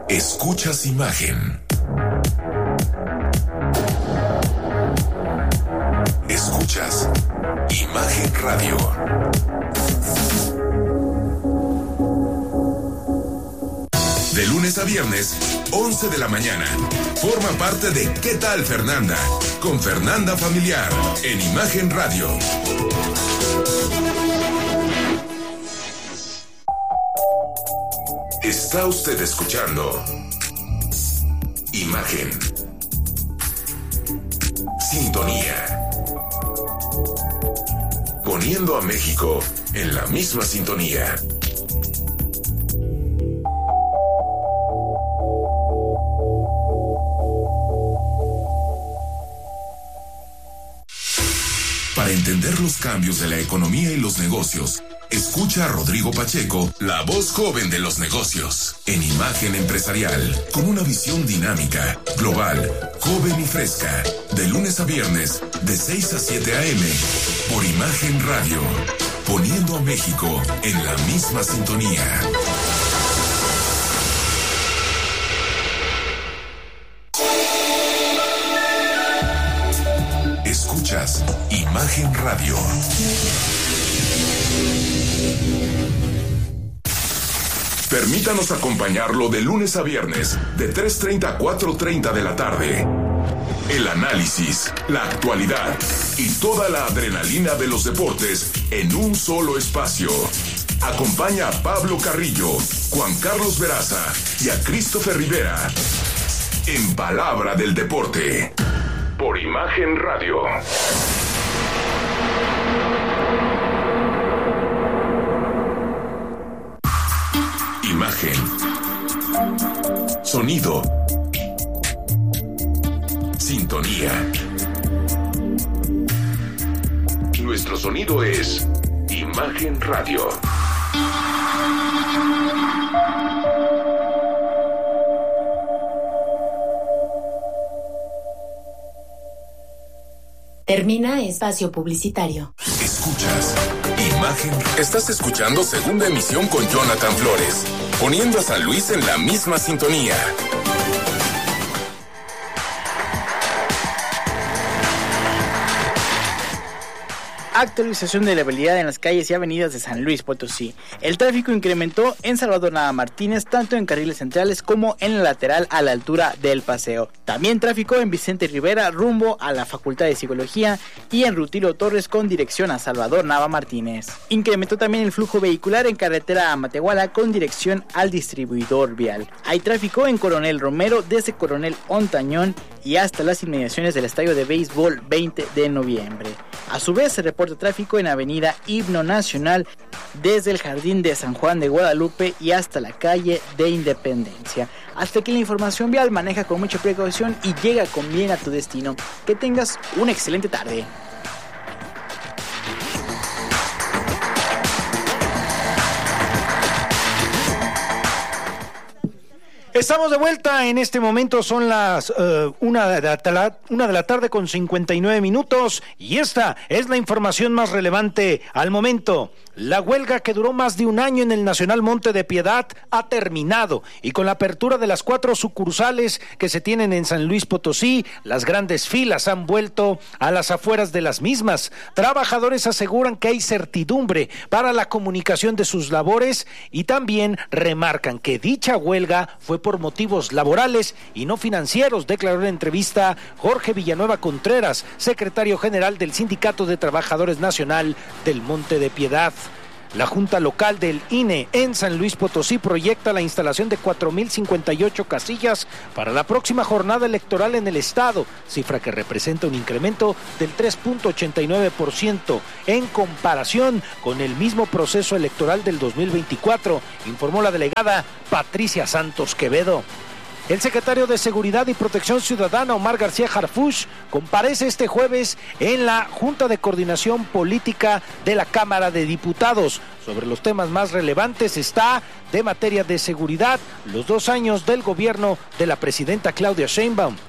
Escuchas Imagen. Escuchas Imagen Radio. De lunes a viernes, 11 de la mañana. Forma parte de ¿Qué tal, Fernanda? Con Fernanda Familiar, en Imagen Radio. Está usted escuchando Imagen. Sintonía. Poniendo a México en la misma sintonía. Para entender los cambios de la economía y los negocios, escucha a Rodrigo Pacheco, la voz joven de los negocios, en Imagen Empresarial, con una visión dinámica, global, joven y fresca, de lunes a viernes, de 6 a 7 a.m., por Imagen Radio, poniendo a México en la misma sintonía. Escuchas Imagen Radio. Permítanos acompañarlo de lunes a viernes, de 3:30 a 4:30 de la tarde. El análisis, la actualidad y toda la adrenalina de los deportes en un solo espacio. Acompaña a Pablo Carrillo, Juan Carlos Veraza y a Christopher Rivera en Palabra del Deporte, por Imagen Radio. Imagen. Sonido. Sintonía. Nuestro sonido es Imagen Radio. Termina espacio publicitario. Escuchas Imagen. Estás escuchando Segunda Emisión con Jonathan Flores, poniendo a San Luis en la misma sintonía. Actualización de la vialidad en las calles y avenidas de San Luis Potosí. El tráfico incrementó en Salvador Nava Martínez, tanto en carriles centrales como en la lateral a la altura del paseo. También tráfico en Vicente Rivera rumbo a la Facultad de Psicología y en Rutilio Torres con dirección a Salvador Nava Martínez. Incrementó también el flujo vehicular en carretera a Matehuala con dirección al distribuidor vial. Hay tráfico en Coronel Romero desde Coronel Ontañón y hasta las inmediaciones del estadio de béisbol 20 de noviembre. A su vez se reporta tráfico en Avenida Himno Nacional desde el Jardín de San Juan de Guadalupe y hasta la calle de Independencia. Hasta aquí la información vial. Maneja con mucha precaución y llega con bien a tu destino. Que tengas una excelente tarde. Estamos de vuelta, en este momento son las 1 de la tarde con 59 minutos y esta es la información más relevante al momento. La huelga que duró más de un año en el Nacional Monte de Piedad ha terminado y con la apertura de las 4 sucursales que se tienen en San Luis Potosí, las grandes filas han vuelto a las afueras de las mismas. Trabajadores aseguran que hay certidumbre para la comunicación de sus labores y también remarcan que dicha huelga fue por motivos laborales y no financieros, declaró en entrevista Jorge Villanueva Contreras, secretario general del Sindicato de Trabajadores Nacional del Monte de Piedad. La Junta Local del INE en San Luis Potosí proyecta la instalación de 4,058 casillas para la próxima jornada electoral en el estado, cifra que representa un incremento del 3.89% en comparación con el mismo proceso electoral del 2024, informó la delegada Patricia Santos Quevedo. El secretario de Seguridad y Protección Ciudadana, Omar García Harfuch, comparece este jueves en la Junta de Coordinación Política de la Cámara de Diputados. Sobre los temas más relevantes está, de materia de seguridad, los 2 años del gobierno de la presidenta Claudia Sheinbaum.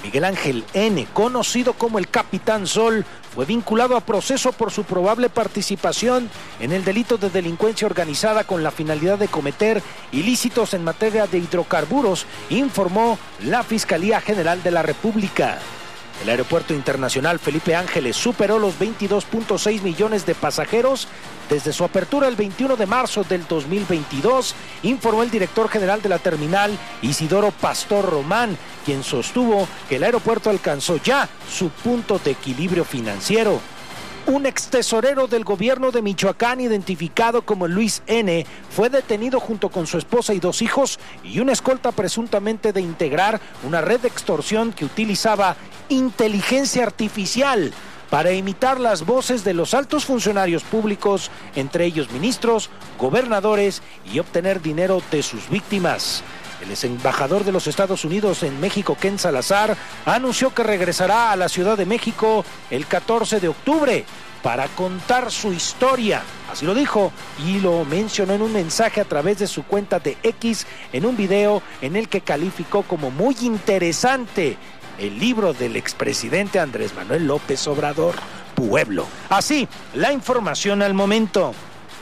Miguel Ángel N., conocido como el Capitán Sol, fue vinculado a proceso por su probable participación en el delito de delincuencia organizada con la finalidad de cometer ilícitos en materia de hidrocarburos, informó la Fiscalía General de la República. El Aeropuerto Internacional Felipe Ángeles superó los 22.6 millones de pasajeros desde su apertura el 21 de marzo del 2022, informó el director general de la terminal, Isidoro Pastor Román, quien sostuvo que el aeropuerto alcanzó ya su punto de equilibrio financiero. Un extesorero del gobierno de Michoacán, identificado como Luis N., fue detenido junto con su esposa y 2 hijos y una escolta presuntamente de integrar una red de extorsión que utilizaba inteligencia artificial para imitar las voces de los altos funcionarios públicos, entre ellos ministros, gobernadores, y obtener dinero de sus víctimas. El exembajador de los Estados Unidos en México, Ken Salazar, anunció que regresará a la Ciudad de México el 14 de octubre para contar su historia. Así lo dijo y lo mencionó en un mensaje a través de su cuenta de X, en un video en el que calificó como muy interesante el libro del expresidente Andrés Manuel López Obrador, Pueblo. Así, la información al momento.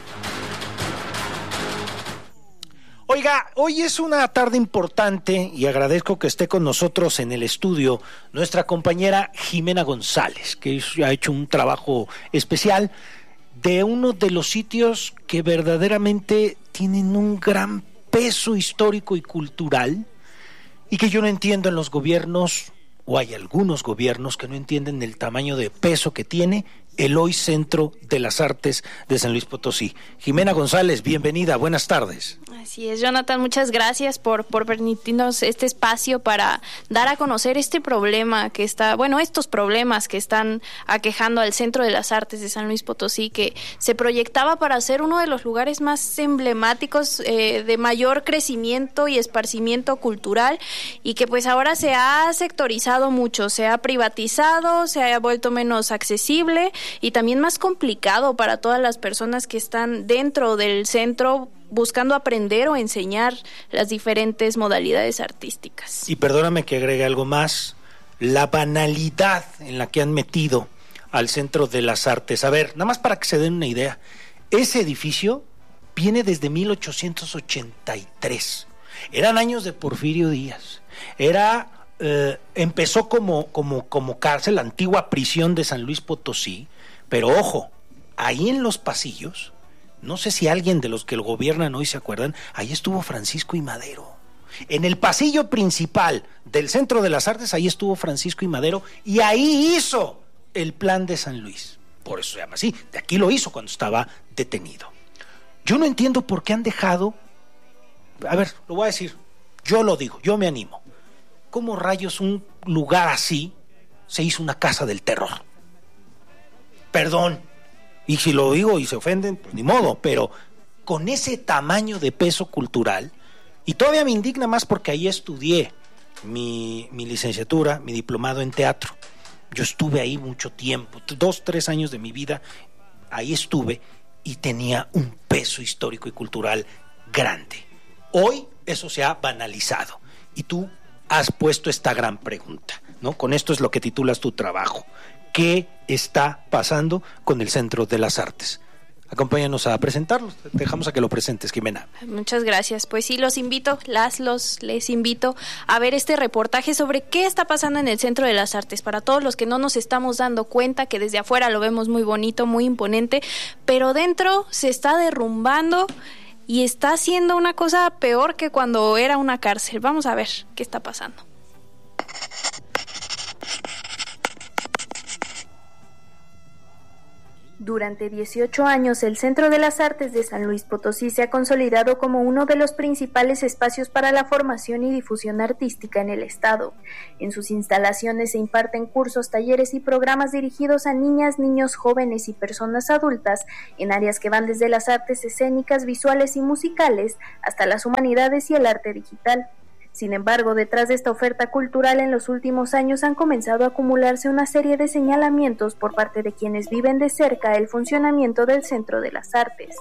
Oiga, hoy es una tarde importante y agradezco que esté con nosotros en el estudio nuestra compañera Jimena González, que ha hecho un trabajo especial de uno de los sitios que verdaderamente tienen un gran peso histórico y cultural y que yo no entiendo en los gobiernos, o hay algunos gobiernos que no entienden el tamaño de peso que tiene el hoy Centro de las Artes de San Luis Potosí. Jimena González, bienvenida, buenas tardes. Así es, Jonathan, muchas gracias por permitirnos este espacio para dar a conocer este problema que está, estos problemas que están aquejando al Centro de las Artes de San Luis Potosí, que se proyectaba para ser uno de los lugares más emblemáticos de mayor crecimiento y esparcimiento cultural, y que pues ahora se ha sectorizado mucho, se ha privatizado, se ha vuelto menos accesible y también más complicado para todas las personas que están dentro del centro buscando aprender o enseñar las diferentes modalidades artísticas. Y perdóname que agregue algo más, la banalidad en la que han metido al Centro de las Artes. A ver, nada más para que se den una idea, ese edificio viene desde 1883. Eran años de Porfirio Díaz. Empezó como cárcel, la antigua prisión de San Luis Potosí, pero ojo, ahí en los pasillos, no sé si alguien de los que lo gobiernan hoy se acuerdan, ahí estuvo Francisco I. Madero. En el pasillo principal del Centro de las Artes, ahí estuvo Francisco I. Madero y ahí hizo el Plan de San Luis. Por eso se llama así, de aquí lo hizo cuando estaba detenido. Yo no entiendo por qué han dejado, a ver, lo voy a decir, yo lo digo, yo me animo. ¿Cómo rayos un lugar así se hizo una casa del terror? Perdón, y si lo digo y se ofenden, pues ni modo, pero con ese tamaño de peso cultural, y todavía me indigna más porque ahí estudié mi licenciatura, mi diplomado en teatro. Yo estuve ahí mucho tiempo, 2-3 años de mi vida, ahí estuve y tenía un peso histórico y cultural grande. Hoy eso se ha banalizado y tú has puesto esta gran pregunta, ¿no? Con esto es lo que titulas tu trabajo. ¿Qué está pasando con el Centro de las Artes? Acompáñanos a presentarlo. Dejamos a que lo presentes, Jimena. Muchas gracias. Pues sí, les invito a ver este reportaje sobre qué está pasando en el Centro de las Artes. Para todos los que no nos estamos dando cuenta, que desde afuera lo vemos muy bonito, muy imponente, pero dentro se está derrumbando y está haciendo una cosa peor que cuando era una cárcel. Vamos a ver qué está pasando. Durante 18 años, el Centro de las Artes de San Luis Potosí se ha consolidado como uno de los principales espacios para la formación y difusión artística en el estado. En sus instalaciones se imparten cursos, talleres y programas dirigidos a niñas, niños, jóvenes y personas adultas en áreas que van desde las artes escénicas, visuales y musicales hasta las humanidades y el arte digital. Sin embargo, detrás de esta oferta cultural en los últimos años han comenzado a acumularse una serie de señalamientos por parte de quienes viven de cerca el funcionamiento del Centro de las Artes.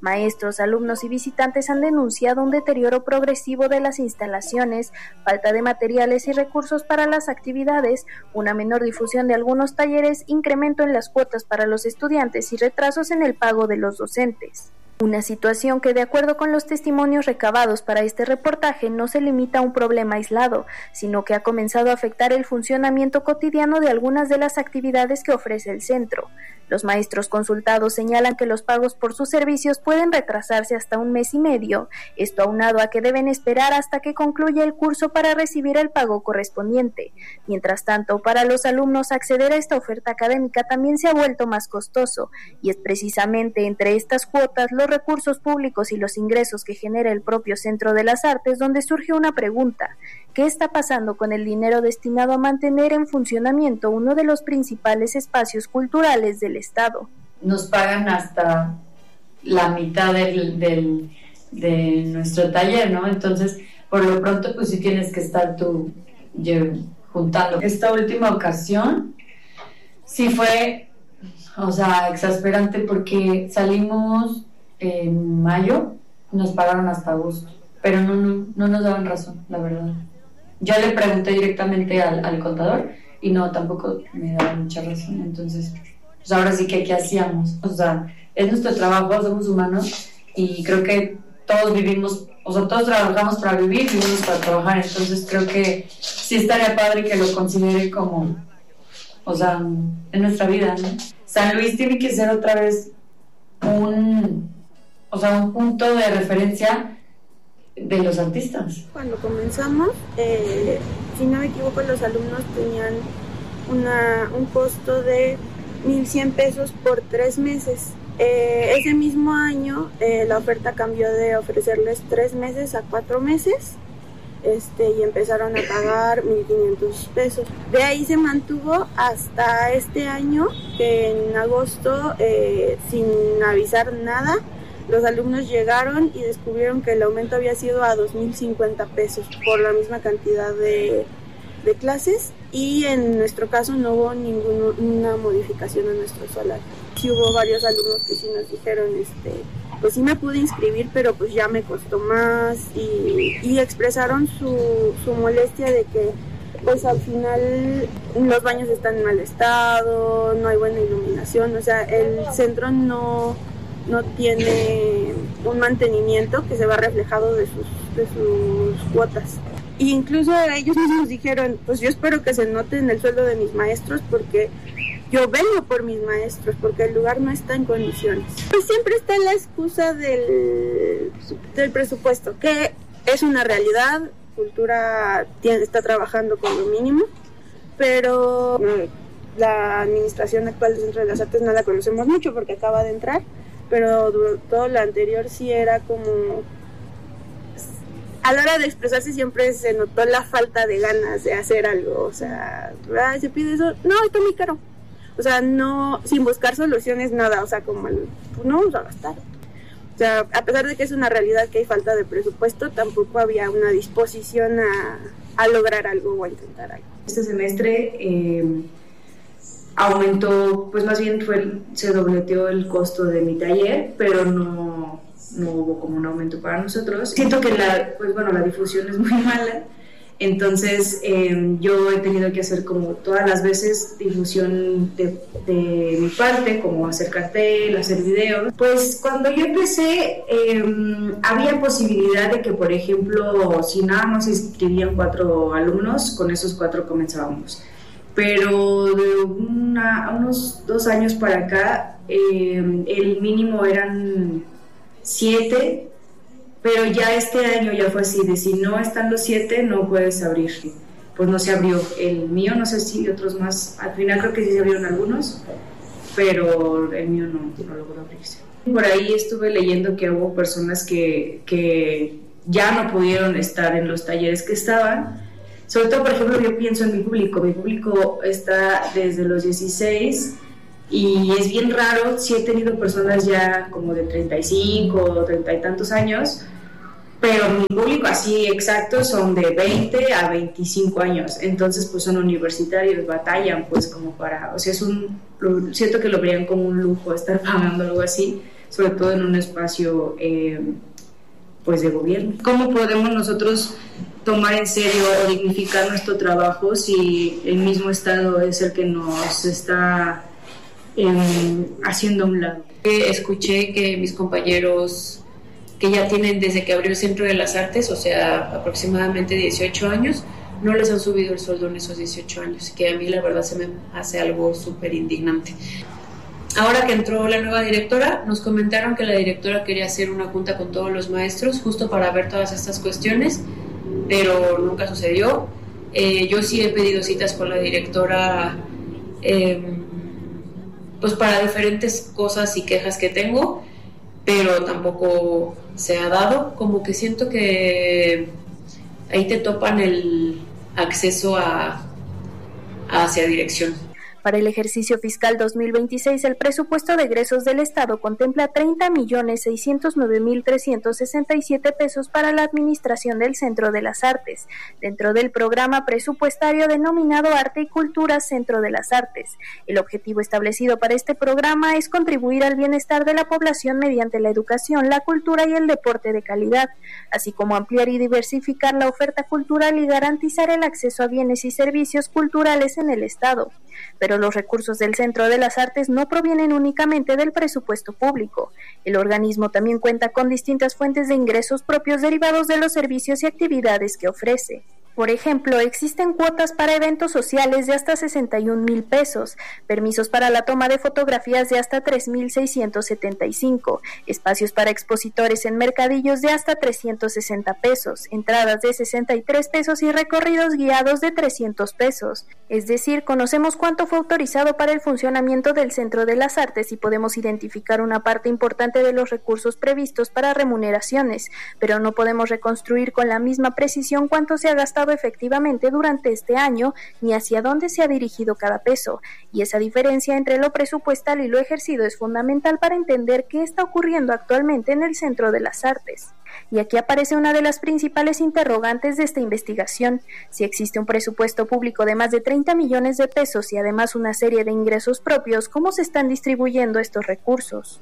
Maestros, alumnos y visitantes han denunciado un deterioro progresivo de las instalaciones, falta de materiales y recursos para las actividades, una menor difusión de algunos talleres, incremento en las cuotas para los estudiantes y retrasos en el pago de los docentes. Una situación que, de acuerdo con los testimonios recabados para este reportaje, no se limita a un problema aislado, sino que ha comenzado a afectar el funcionamiento cotidiano de algunas de las actividades que ofrece el centro. Los maestros consultados señalan que los pagos por sus servicios pueden retrasarse hasta 1 mes y medio, esto aunado a que deben esperar hasta que concluya el curso para recibir el pago correspondiente. Mientras tanto, para los alumnos acceder a esta oferta académica también se ha vuelto más costoso, y es precisamente entre estas cuotas, los recursos públicos y los ingresos que genera el propio Centro de las Artes donde surge una pregunta: ¿qué está pasando con el dinero destinado a mantener en funcionamiento uno de los principales espacios culturales del Estado? Nos pagan hasta la mitad de nuestro taller, ¿no? Entonces, por lo pronto, pues sí tienes que estar tú juntando. Esta última ocasión sí fue, exasperante porque salimos en mayo, nos pagaron hasta agosto, pero no nos daban razón, la verdad. Yo le pregunté directamente al contador y no, tampoco me daba mucha razón. Entonces, pues ahora sí que, ¿qué hacíamos? Es nuestro trabajo, somos humanos y creo que todos vivimos, todos trabajamos para vivir, vivimos para trabajar. Entonces creo que sí estaría padre que lo considere como, en nuestra vida, ¿no? San Luis tiene que ser otra vez un punto de referencia de los artistas. Cuando comenzamos, si no me equivoco, los alumnos tenían un costo de 1,100 pesos por 3 meses. Ese mismo año la oferta cambió de ofrecerles 3 meses a 4 meses y empezaron a pagar 1,500 pesos. De ahí se mantuvo hasta este año, que en agosto, sin avisar nada, los alumnos llegaron y descubrieron que el aumento había sido a 2,050 pesos por la misma cantidad de clases, y en nuestro caso no hubo ninguna modificación en nuestro salario. Sí hubo varios alumnos que sí nos dijeron, pues sí me pude inscribir, pero pues ya me costó más, y expresaron su molestia de que pues al final los baños están en mal estado, no hay buena iluminación, el centro no tiene un mantenimiento que se va reflejado de sus cuotas. Y incluso ellos mismos dijeron, pues yo espero que se note en el sueldo de mis maestros, porque yo vengo por mis maestros, porque el lugar no está en condiciones. Pues siempre está la excusa del presupuesto, que es una realidad. Cultura está trabajando con lo mínimo, pero la administración actual del Centro de las Artes no la conocemos mucho porque acaba de entrar, pero todo lo anterior sí era como, a la hora de expresarse siempre se notó la falta de ganas de hacer algo. Se pide eso, no, está muy caro, no, sin buscar soluciones, nada, no vamos a gastar. A pesar de que es una realidad que hay falta de presupuesto, tampoco había una disposición a lograr algo o a intentar algo. Este semestre aumentó, pues más bien se dobleteó el costo de mi taller, pero no hubo como un aumento para nosotros. Siento que la difusión es muy mala, entonces yo he tenido que hacer como todas las veces difusión de mi parte, como hacer cartel, hacer videos. Pues cuando yo empecé había posibilidad de que, por ejemplo, si nada más se inscribían 4 alumnos, con esos 4 comenzábamos. Pero de unos 2 años para acá, el mínimo eran 7, pero ya este año ya fue así, de si no están los 7 no puedes abrir. Pues no se abrió el mío, no sé si otros más, al final creo que sí se abrieron algunos, pero el mío no logró abrirse. Por ahí estuve leyendo que hubo personas que ya no pudieron estar en los talleres que estaban. Sobre todo, por ejemplo, yo pienso en mi público está desde los 16 y es bien raro. Sí he tenido personas ya como de 35 o 30 y tantos años, pero mi público así exacto son de 20 a 25 años, entonces pues son universitarios, batallan pues como para, siento que lo verían como un lujo estar pagando algo así, sobre todo en un espacio pues de gobierno. ¿Cómo podemos nosotros tomar en serio o dignificar nuestro trabajo si el mismo Estado es el que nos está haciendo a un lado? Escuché que mis compañeros que ya tienen desde que abrió el Centro de las Artes, o sea, aproximadamente 18 años, no les han subido el sueldo en esos 18 años, que a mí la verdad se me hace algo súper indignante. Ahora que entró la nueva directora, nos comentaron que la directora quería hacer una junta con todos los maestros justo para ver todas estas cuestiones, pero nunca sucedió. Yo sí he pedido citas con la directora pues para diferentes cosas y quejas que tengo, pero tampoco se ha dado. Como que siento que ahí te topan el acceso hacia dirección. Para el ejercicio fiscal 2026, el presupuesto de egresos del Estado contempla 30.609.367 pesos para la administración del Centro de las Artes, dentro del programa presupuestario denominado Arte y Cultura Centro de las Artes. El objetivo establecido para este programa es contribuir al bienestar de la población mediante la educación, la cultura y el deporte de calidad, así como ampliar y diversificar la oferta cultural y garantizar el acceso a bienes y servicios culturales en el Estado. Pero los recursos del Centro de las Artes no provienen únicamente del presupuesto público. El organismo también cuenta con distintas fuentes de ingresos propios derivados de los servicios y actividades que ofrece. Por ejemplo, existen cuotas para eventos sociales de hasta 61,000 pesos, permisos para la toma de fotografías de hasta 3,675, espacios para expositores en mercadillos de hasta 360 pesos, entradas de 63 pesos y recorridos guiados de 300 pesos. Es decir, conocemos cuánto fue autorizado para el funcionamiento del Centro de las Artes y podemos identificar una parte importante de los recursos previstos para remuneraciones, pero no podemos reconstruir con la misma precisión cuánto se ha gastado efectivamente durante este año ni hacia dónde se ha dirigido cada peso, y esa diferencia entre lo presupuestal y lo ejercido es fundamental para entender qué está ocurriendo actualmente en el Centro de las Artes. Y aquí aparece una de las principales interrogantes de esta investigación: si existe un presupuesto público de más de 30 millones de pesos y además una serie de ingresos propios, ¿cómo se están distribuyendo estos recursos?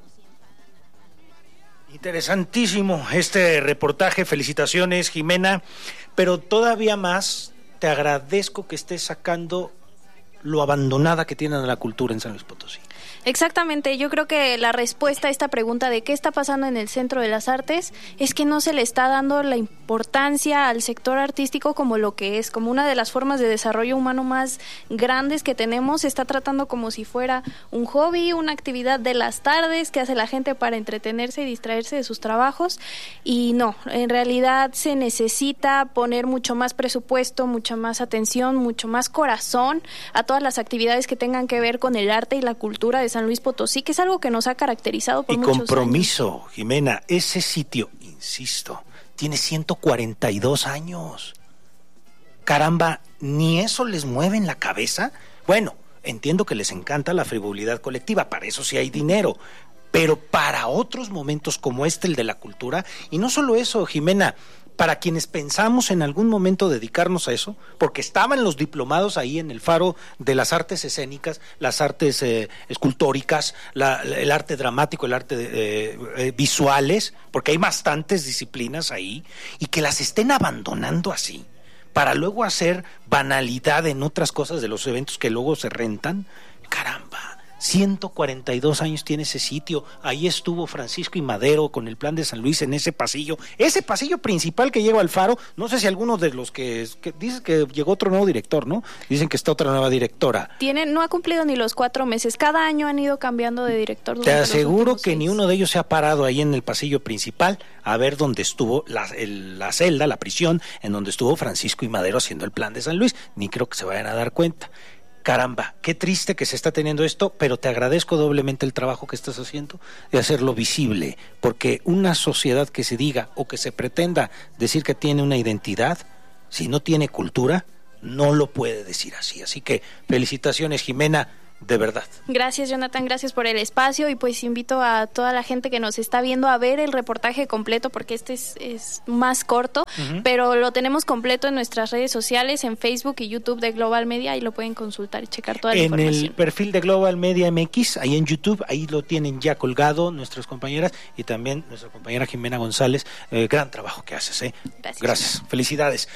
Interesantísimo este reportaje, felicitaciones, Jimena, pero todavía más te agradezco que estés sacando lo abandonada que tienen la cultura en San Luis Potosí. Exactamente, yo creo que la respuesta a esta pregunta de qué está pasando en el Centro de las Artes es que no se le está dando la importancia al sector artístico como lo que es, como una de las formas de desarrollo humano más grandes que tenemos. Se está tratando como si fuera un hobby, una actividad de las tardes que hace la gente para entretenerse y distraerse de sus trabajos, y no, en realidad se necesita poner mucho más presupuesto, mucha más atención, mucho más corazón a todas las actividades que tengan que ver con el arte y la cultura de San Luis Potosí, que es algo que nos ha caracterizado por muchos años. Y compromiso, Jimena, ese sitio, insisto, tiene 142 años. Caramba, ¿ni eso les mueve en la cabeza? Bueno, entiendo que les encanta la frivolidad colectiva, para eso sí hay dinero, pero para otros momentos como el de la cultura, y no solo eso, Jimena, para quienes pensamos en algún momento dedicarnos a eso, porque estaban los diplomados ahí en el Faro de las artes escénicas, las artes escultóricas, el arte dramático, el arte visuales, porque hay bastantes disciplinas ahí, y que las estén abandonando así, para luego hacer banalidad en otras cosas de los eventos que luego se rentan. Caramba, 142 años tiene ese sitio. Ahí estuvo Francisco y Madero con el Plan de San Luis en ese pasillo principal que lleva al Faro. No sé si algunos de los que dices que llegó otro nuevo director, ¿no? Dicen que está otra nueva directora. No ha cumplido ni los 4 meses. Cada año han ido cambiando de director. Te aseguro que ni uno de ellos se ha parado ahí en el pasillo principal a ver dónde estuvo la celda, la prisión, en donde estuvo Francisco y Madero haciendo el Plan de San Luis. Ni creo que se vayan a dar cuenta. Caramba, qué triste que se está teniendo esto, pero te agradezco doblemente el trabajo que estás haciendo de hacerlo visible, porque una sociedad que se diga o que se pretenda decir que tiene una identidad, si no tiene cultura, no lo puede decir así. Así que felicitaciones, Jimena, de verdad. Gracias, Jonathan, gracias por el espacio, y pues invito a toda la gente que nos está viendo a ver el reportaje completo, porque este es más corto, pero lo tenemos completo en nuestras redes sociales, en Facebook y YouTube de Global Media, y lo pueden consultar y checar toda la información. En el perfil de Global Media MX, ahí en YouTube, ahí lo tienen ya colgado nuestras compañeras y también nuestra compañera Jimena González. Gran trabajo que haces, ¿eh? Gracias. Gracias, felicidades.